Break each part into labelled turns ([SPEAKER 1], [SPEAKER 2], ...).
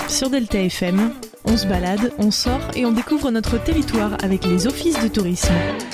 [SPEAKER 1] Sur Delta FM, on se balade, on sort et on découvre notre territoire avec les offices de tourisme.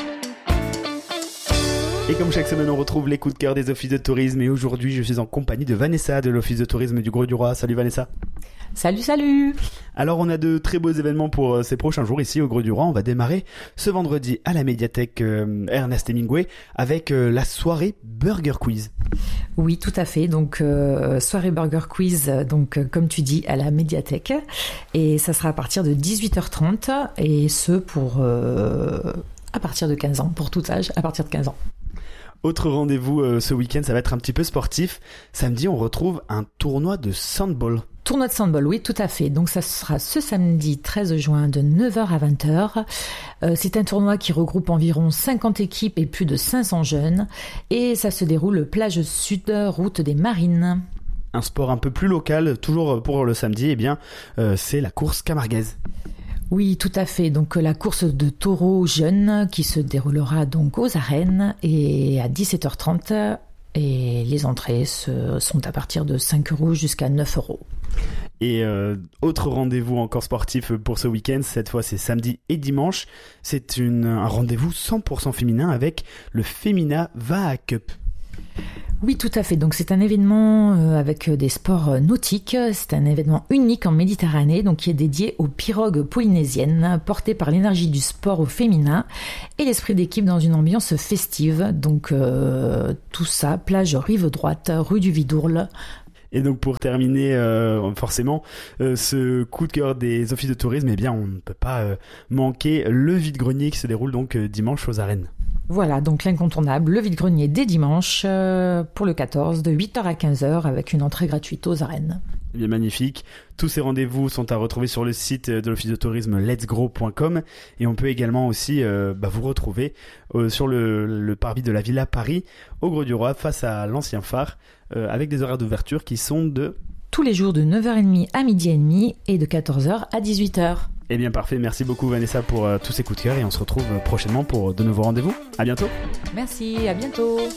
[SPEAKER 2] Et comme chaque semaine, on retrouve les coups de cœur des offices de tourisme. Et aujourd'hui, je suis en compagnie de Vanessa de l'office de tourisme du Grau-du-Roi. Salut Vanessa.
[SPEAKER 3] Salut.
[SPEAKER 2] Alors, on a de très beaux événements pour ces prochains jours ici au Grau-du-Roi. On va démarrer ce vendredi à la médiathèque Ernest Hemingway avec la soirée Burger Quiz.
[SPEAKER 3] Oui, tout à fait. Donc, soirée Burger Quiz, donc comme tu dis, à la médiathèque. Et ça sera à partir de 18h30 et ce pour à partir de 15 ans, pour tout âge, à partir de 15 ans.
[SPEAKER 2] Autre rendez-vous ce week-end, ça va être un petit peu sportif. Samedi, on retrouve un tournoi de sandball.
[SPEAKER 3] Tournoi de sandball, oui, tout à fait. Donc ça sera ce samedi 13 juin de 9h à 20h. C'est un tournoi qui regroupe environ 50 équipes et plus de 500 jeunes. Et ça se déroule plage sud, route des Marines.
[SPEAKER 2] Un sport un peu plus local, toujours pour le samedi, eh bien, c'est la course camarguaise.
[SPEAKER 3] Oui, tout à fait. Donc la course de taureaux jeunes qui se déroulera donc aux arènes et à 17h30. Et les entrées sont à partir de 5 € jusqu'à 9 €.
[SPEAKER 2] Et autre rendez-vous encore sportif pour ce week-end, cette fois c'est samedi et dimanche. C'est un rendez-vous 100% féminin avec le Femina Vaha Cup.
[SPEAKER 3] Oui, tout à fait. Donc c'est un événement avec des sports nautiques. C'est un événement unique en Méditerranée, donc qui est dédié aux pirogues polynésiennes, porté par l'énergie du sport au féminin et l'esprit d'équipe dans une ambiance festive. Donc tout ça, plage rive droite, rue du Vidourle.
[SPEAKER 2] Et donc pour terminer forcément ce coup de cœur des offices de tourisme, eh bien on ne peut pas manquer le vide-grenier qui se déroule donc dimanche aux arènes.
[SPEAKER 3] Voilà, donc l'incontournable, le vide-grenier dès dimanche pour le 14 de 8h à 15h avec une entrée gratuite aux arènes.
[SPEAKER 2] Eh bien magnifique. Tous ces rendez-vous sont à retrouver sur le site de l'office de tourisme letsgrow.com et on peut également aussi vous retrouver sur le parvis de la Villa Paris au Grau-du-Roi face à l'ancien phare avec des horaires d'ouverture qui sont de...
[SPEAKER 3] tous les jours de 9h30 à 12h30 et de 14h à 18h.
[SPEAKER 2] Eh bien parfait, merci beaucoup Vanessa pour tous ces coups de cœur et on se retrouve prochainement pour de nouveaux rendez-vous. À bientôt.
[SPEAKER 3] Merci, à bientôt.